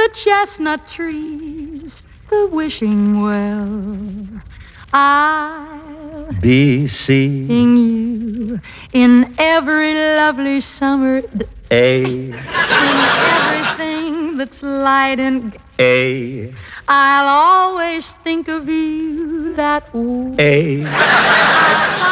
the chestnut trees, the wishing well. I'll be seeing you in every lovely summer A. in everything that's light and A. I'll always think of you that way. A.